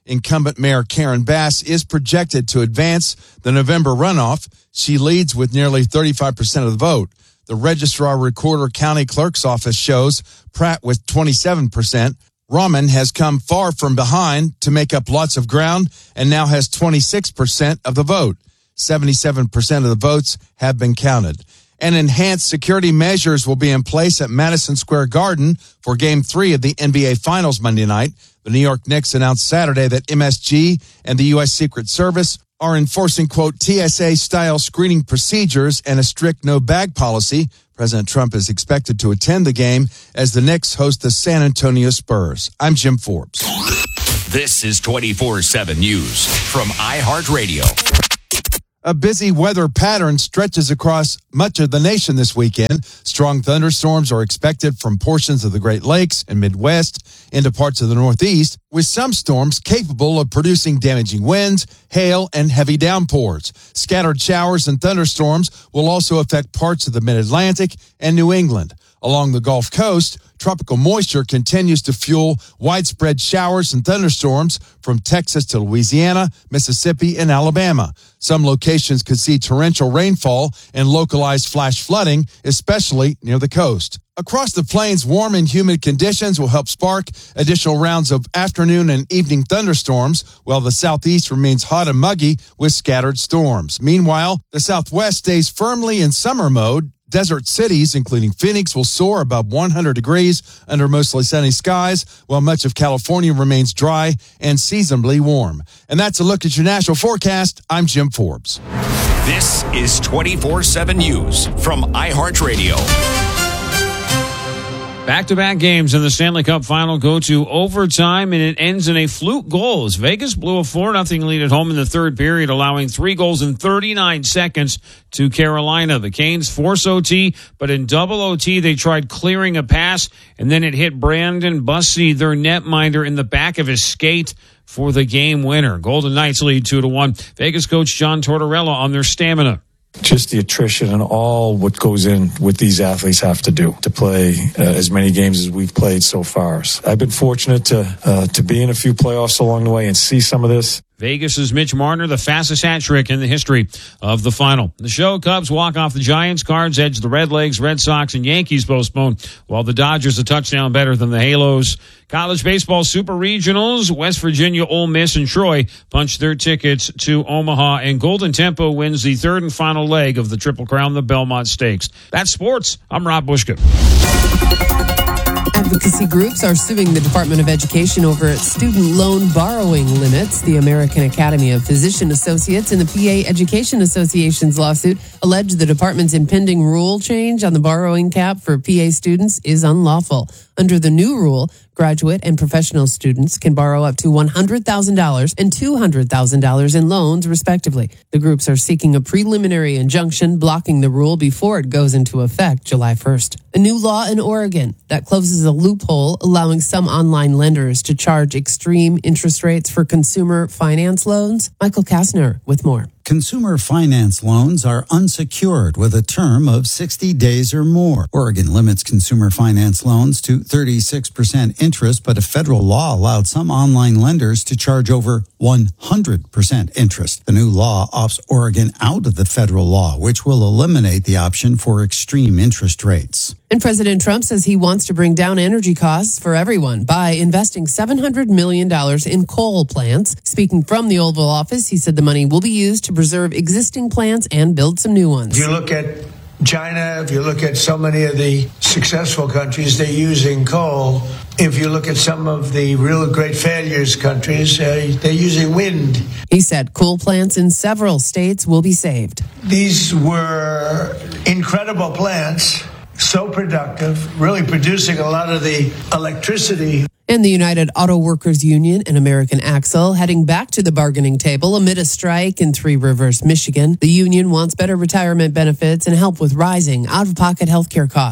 Incumbent Mayor Karen Bass is projected to advance the November runoff. She leads with nearly 35% of the vote. The Registrar Recorder County Clerk's Office shows Pratt with 27%. Rahman has come far from behind to make up lots of ground and now has 26% of the vote. 77% of the votes have been counted. And enhanced security measures will be in place at Madison Square Garden for Game 3 of the NBA Finals Monday night. The New York Knicks announced Saturday that MSG and the U.S. Secret Service are enforcing, quote, TSA-style screening procedures and a strict no-bag policy. President Trump is expected to attend the game as the Knicks host the San Antonio Spurs. I'm Jim Forbes. This is 24/7 News from iHeartRadio. A busy weather pattern stretches across much of the nation this weekend. Strong thunderstorms are expected from portions of the Great Lakes and Midwest into parts of the Northeast, with some storms capable of producing damaging winds, hail, and heavy downpours. Scattered showers and thunderstorms will also affect parts of the Mid-Atlantic and New England. Along the Gulf Coast, tropical moisture continues to fuel widespread showers and thunderstorms from Texas to Louisiana, Mississippi, and Alabama. Some locations could see torrential rainfall and localized flash flooding, especially near the coast. Across the plains, warm and humid conditions will help spark additional rounds of afternoon and evening thunderstorms, while the southeast remains hot and muggy with scattered storms. Meanwhile, the southwest stays firmly in summer mode. Desert cities, including Phoenix, will soar above 100 degrees under mostly sunny skies, while much of California remains dry and seasonably warm. And that's a look at your national forecast. I'm Jim Forbes. This is 24/7 News from iHeartRadio. Back-to-back games in the Stanley Cup Final go to overtime, and it ends in a fluke goal as Vegas blew a 4-0 lead at home in the third period, allowing 3 goals in 39 seconds to Carolina. The Canes force OT, but in double OT, they tried clearing a pass, and then it hit Brandon Bussey, their netminder, in the back of his skate for the game winner. Golden Knights lead 2-1. Vegas coach John Tortorella on their stamina. Just the attrition and all what goes in with these athletes have to do to play as many games as we've played so far. I've been fortunate to be in a few playoffs along the way and see some of this. Vegas' Mitch Marner, the fastest hat trick in the history of the final. The show, Cubs walk off the Giants, Cards edge the Redlegs, Red Sox, and Yankees postpone, while the Dodgers a touchdown better than the Halos. College baseball super regionals, West Virginia, Ole Miss, and Troy punch their tickets to Omaha, and Golden Tempo wins the third and final leg of the Triple Crown, the Belmont Stakes. That's sports. I'm Rob Bushka. Advocacy groups are suing the Department of Education over student loan borrowing limits. The American Academy of Physician Associates and the PA Education Association's lawsuit allege the department's impending rule change on the borrowing cap for PA students is unlawful. Under the new rule, graduate and professional students can borrow up to $100,000 and $200,000 in loans, respectively. The groups are seeking a preliminary injunction blocking the rule before it goes into effect July 1st. A new law in Oregon that closes a loophole allowing some online lenders to charge extreme interest rates for consumer finance loans. Michael Kastner with more. Consumer finance loans are unsecured with a term of 60 days or more. Oregon limits consumer finance loans to 36% interest, but a federal law allowed some online lenders to charge over 100% interest. The new law opts Oregon out of the federal law, which will eliminate the option for extreme interest rates. And President Trump says he wants to bring down energy costs for everyone by investing $700 million in coal plants. Speaking from the Oval Office, he said the money will be used to preserve existing plants and build some new ones. If you look at China, if you look at so many of the successful countries, they're using coal. If you look at some of the real great failures countries, they're using wind. He said coal plants in several states will be saved. These were incredible plants, so productive, really producing a lot of the electricity. And the United Auto Workers Union and American Axle heading back to the bargaining table amid a strike in Three Rivers, Michigan. The union wants better retirement benefits and help with rising out-of-pocket health care costs.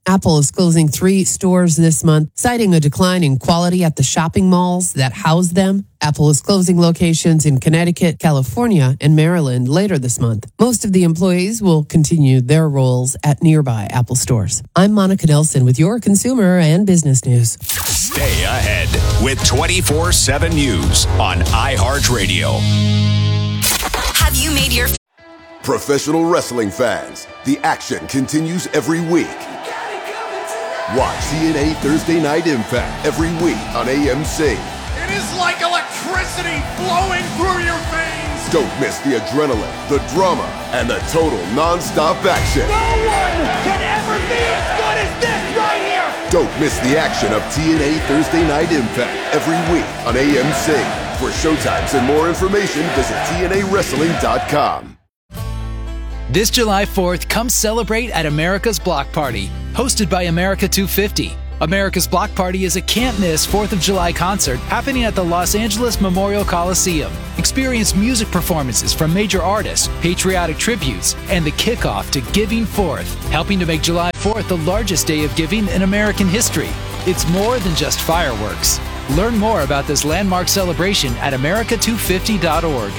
Apple is closing 3 stores this month, citing a decline in quality at the shopping malls that house them. Apple is closing locations in Connecticut, California, and Maryland later this month. Most of the employees will continue their roles at nearby Apple stores. I'm Monica Nelson with your consumer and business news. Stay ahead with 24/7 News on iHeartRadio. Have you made your Professional wrestling fans, the action continues every week. Watch TNA Thursday Night Impact every week on AMC. It is like electricity flowing through your veins. Don't miss the adrenaline, the drama, and the total non-stop action. No one can ever be as good as this right here. Don't miss the action of TNA Thursday Night Impact every week on AMC. For showtimes and more information, visit TNAWrestling.com. This July 4th, come celebrate at America's Block Party, hosted by America 250. America's Block Party is a can't-miss 4th of July concert happening at the Los Angeles Memorial Coliseum. Experience music performances from major artists, patriotic tributes, and the kickoff to Giving Forth, helping to make July 4th the largest day of giving in American history. It's more than just fireworks. Learn more about this landmark celebration at america250.org.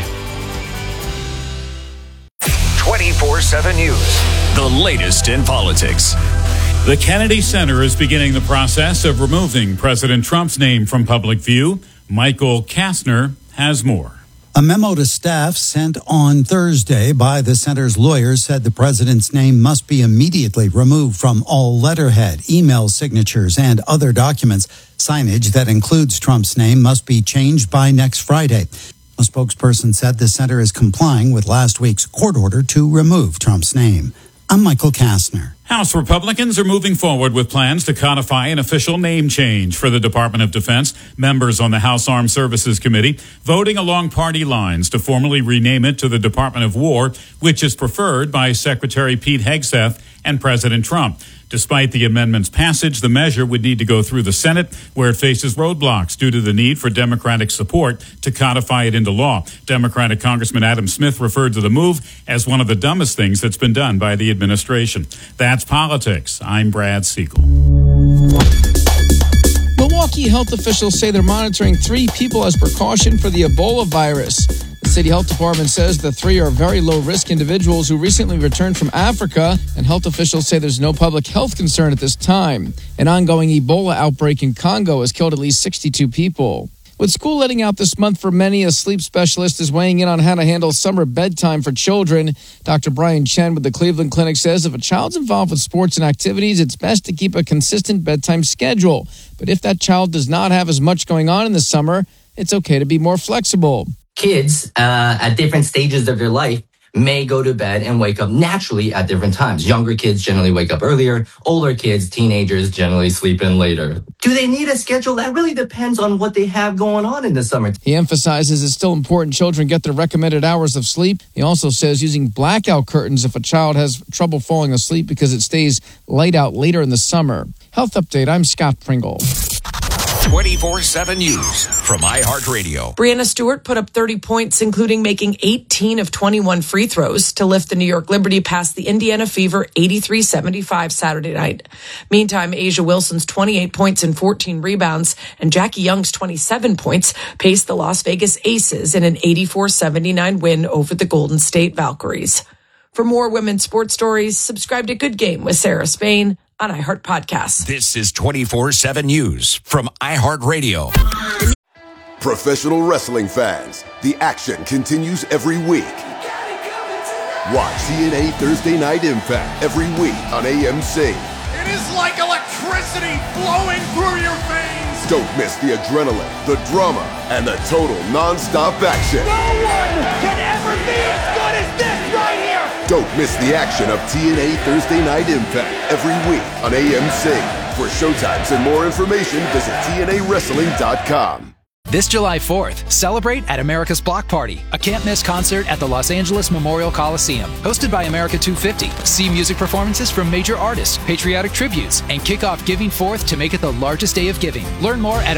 24/7 News, the latest in politics. The Kennedy Center is beginning the process of removing President Trump's name from public view. Michael Kastner has more. A memo to staff sent on Thursday by the center's lawyers said the president's name must be immediately removed from all letterhead, email signatures, and other documents. Signage that includes Trump's name must be changed by next Friday. A spokesperson said the center is complying with last week's court order to remove Trump's name. I'm Michael Kastner. House Republicans are moving forward with plans to codify an official name change for the Department of Defense. Members on the House Armed Services Committee voting along party lines to formally rename it to the Department of War, which is preferred by Secretary Pete Hegseth and President Trump. Despite the amendment's passage, the measure would need to go through the Senate, where it faces roadblocks due to the need for Democratic support to codify it into law. Democratic Congressman Adam Smith referred to the move as one of the dumbest things that's been done by the administration. That's politics. I'm Brad Siegel. Milwaukee health officials say they're monitoring 3 people as precaution for the Ebola virus. The city health department says the 3 are very low-risk individuals who recently returned from Africa, and health officials say there's no public health concern at this time. An ongoing Ebola outbreak in Congo has killed at least 62 people. With school letting out this month for many, a sleep specialist is weighing in on how to handle summer bedtime for children. Dr. Brian Chen with the Cleveland Clinic says if a child's involved with sports and activities, it's best to keep a consistent bedtime schedule. But if that child does not have as much going on in the summer, it's okay to be more flexible. Kids at different stages of their life may go to bed and wake up naturally at different times. Younger kids generally wake up earlier. Older kids, teenagers, generally sleep in later. Do they need a schedule? That really depends on what they have going on in the summer. He emphasizes it's still important children get their recommended hours of sleep. He also says using blackout curtains if a child has trouble falling asleep because it stays light out later in the summer. Health Update, I'm Scott Pringle. 24/7 News from iHeartRadio. Breanna Stewart put up 30 points, including making 18 of 21 free throws to lift the New York Liberty past the Indiana Fever 83-75 Saturday night. Meantime, Asia Wilson's 28 points and 14 rebounds and Jackie Young's 27 points paced the Las Vegas Aces in an 84-79 win over the Golden State Valkyries. For more women's sports stories, subscribe to Good Game with Sarah Spain on iHeart Podcasts. This is 24/7 News from iHeartRadio. Professional wrestling fans, the action continues every week. Watch TNA Thursday Night Impact every week on AMC. It is like electricity flowing through your veins. Don't miss the adrenaline, the drama, and the total non-stop action. No one can ever be as good as this right here. Don't miss the action of TNA Thursday Night Impact every week on AMC. For showtimes and more information, visit TNAWrestling.com. This July 4th, celebrate at America's Block Party, a can't-miss concert at the Los Angeles Memorial Coliseum, hosted by America 250. See music performances from major artists, patriotic tributes, and kick off Giving Forth to make it the largest day of giving. Learn more at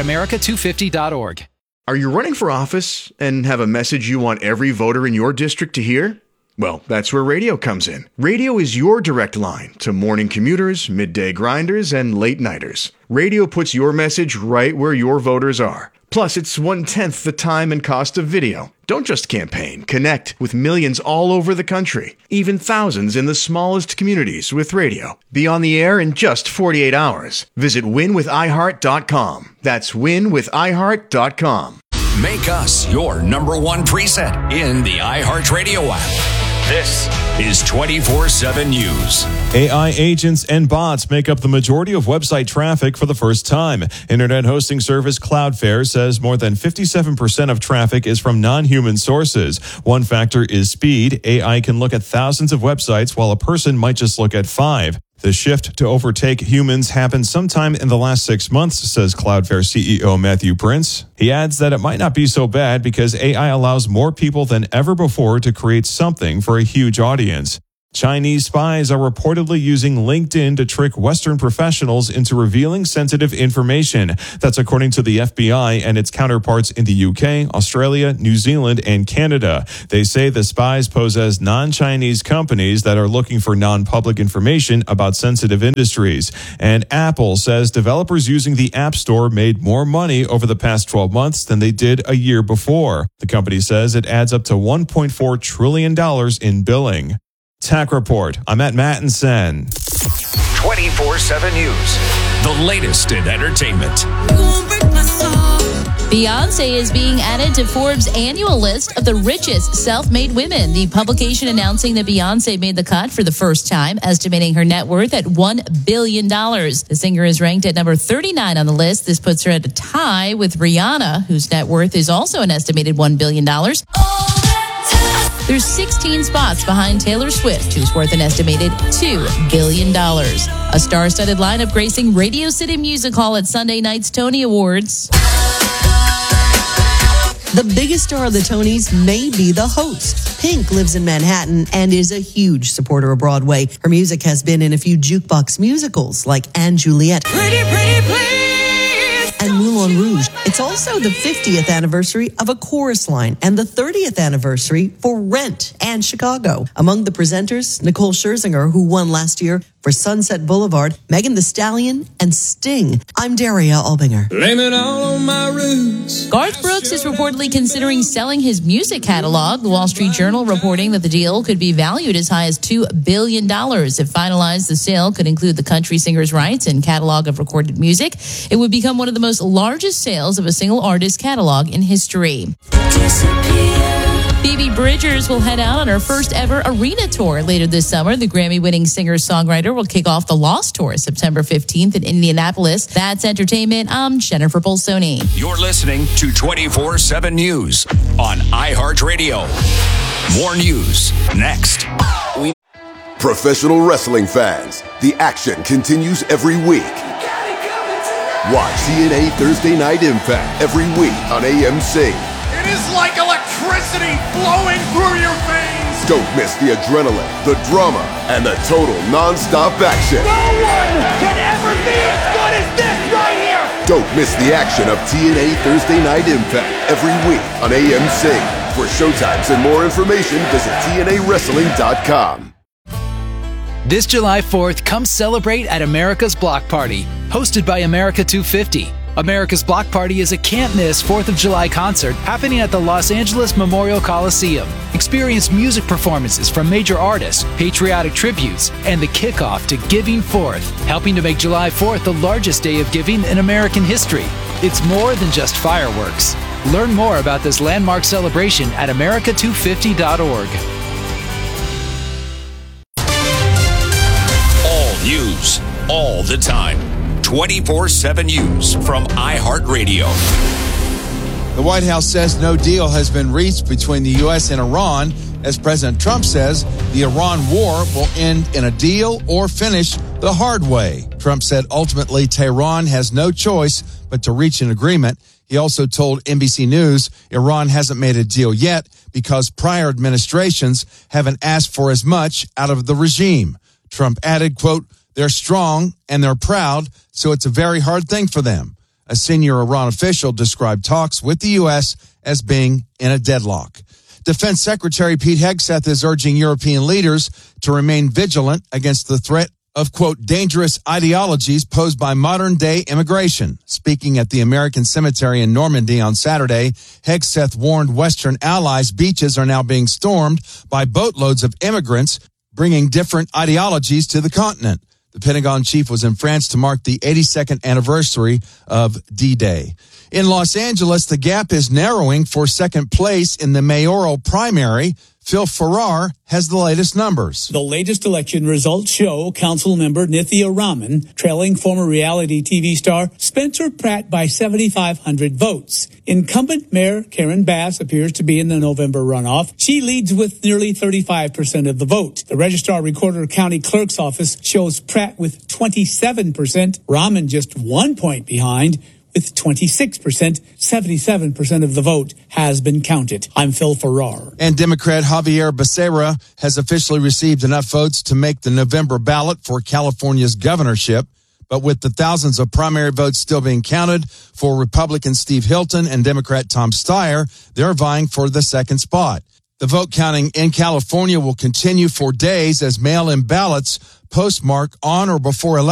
america250.org. Are you running for office and have a message you want every voter in your district to hear? Well, that's where radio comes in. Radio is your direct line to morning commuters, midday grinders, and late nighters. Radio puts your message right where your voters are. Plus, it's 1/10 the time and cost of video. Don't just campaign. Connect with millions all over the country, even thousands in the smallest communities with radio. Be on the air in just 48 hours. Visit winwithiheart.com. That's winwithiheart.com. Make us your number one preset in the iHeartRadio app. This is 24/7 News. AI agents and bots make up the majority of website traffic for the first time. Internet hosting service Cloudflare says more than 57% of traffic is from non-human sources. One factor is speed. AI can look at thousands of websites while a person might just look at 5. The shift to overtake humans happened sometime in the last 6 months, says Cloudflare CEO Matthew Prince. He adds that it might not be so bad because AI allows more people than ever before to create something for a huge audience. Chinese spies are reportedly using LinkedIn to trick Western professionals into revealing sensitive information. That's according to the FBI and its counterparts in the UK, Australia, New Zealand, and Canada. They say the spies pose as non-Chinese companies that are looking for non-public information about sensitive industries. And Apple says developers using the App Store made more money over the past 12 months than they did a year before. The company says it adds up to $1.4 trillion in billing. Tech Report. I'm at Mattinson. 24/7 News. The latest in entertainment. Beyonce is being added to Forbes' annual list of the richest self-made women. The publication announcing that Beyonce made the cut for the first time, estimating her net worth at $1 billion. The singer is ranked at number 39 on the list. This puts her at a tie with Rihanna, whose net worth is also an estimated $1 billion. There's 16 spots behind Taylor Swift, who's worth an estimated $2 billion. A star-studded lineup gracing Radio City Music Hall at Sunday night's Tony Awards. The biggest star of the Tonys may be the host. Pink lives in Manhattan and is a huge supporter of Broadway. Her music has been in a few jukebox musicals like Anne Juliet. Pretty, pretty, please. And Moulin Rouge. It's also the 50th anniversary of A Chorus Line and the 30th anniversary for Rent and Chicago. Among the presenters, Nicole Scherzinger, who won last year for Sunset Boulevard, Megan Thee Stallion, and Sting. I'm Daria Albinger. Blame it all on my roots. Garth Brooks is reportedly considering selling his music catalog. The Wall Street Journal reporting that the deal could be valued as high as $2 billion. If finalized, the sale could include the country singer's rights and catalog of recorded music. It would become one of the most largest sales of a single artist catalog in history. Phoebe Bridgers will head out on her first ever arena tour later this summer. The Grammy-winning singer-songwriter will kick off the Lost Tour September 15th in Indianapolis. That's entertainment. I'm Jennifer Bolsoni. You're listening to 24/7 News on iHeartRadio. More news next. Professional wrestling fans, the action continues every week. Watch TNA Thursday Night Impact every week on AMC. It is like electricity flowing through your veins. Don't miss the adrenaline, the drama, and the total non-stop action. No one can ever be as good as this right here. Don't miss the action of TNA Thursday Night Impact every week on AMC. For showtimes and more information, visit TNAWrestling.com. This July 4th, come celebrate at America's Block Party, hosted by America 250. America's Block Party is a can't-miss 4th of July concert happening at the Los Angeles Memorial Coliseum. Experience music performances from major artists, patriotic tributes, and the kickoff to Giving Forth, helping to make July 4th the largest day of giving in American history. It's more than just fireworks. Learn more about this landmark celebration at america250.org. News all the time. 24/7 News from iHeartRadio. The White House says no deal has been reached between the U.S. and Iran. As President Trump says, the Iran war will end in a deal or finish the hard way. Trump said ultimately Tehran has no choice but to reach an agreement. He also told NBC News Iran hasn't made a deal yet because prior administrations haven't asked for as much out of the regime. Trump added, quote, "They're strong and they're proud, so it's a very hard thing for them." A senior Iran official described talks with the U.S. as being in a deadlock. Defense Secretary Pete Hegseth is urging European leaders to remain vigilant against the threat of, quote, dangerous ideologies posed by modern-day immigration. Speaking at the American Cemetery in Normandy on Saturday, Hegseth warned Western allies beaches are now being stormed by boatloads of immigrants bringing different ideologies to the continent. The Pentagon chief was in France to mark the 82nd anniversary of D-Day. In Los Angeles, the gap is narrowing for second place in the mayoral primary. Phil Farrar has the latest numbers. The latest election results show Councilmember Nithya Raman trailing former reality TV star Spencer Pratt by 7,500 votes. Incumbent Mayor Karen Bass appears to be in the November runoff. She leads with nearly 35% of the vote. The Registrar Recorder County Clerk's Office shows Pratt with 27%, Raman just 1 point behind. With 26%, 77% of the vote has been counted. I'm Phil Farrar. And Democrat Javier Becerra has officially received enough votes to make the November ballot for California's governorship. But with the thousands of primary votes still being counted for Republican Steve Hilton and Democrat Tom Steyer, they're vying for the second spot. The vote counting in California will continue for days as mail-in ballots postmark on or before election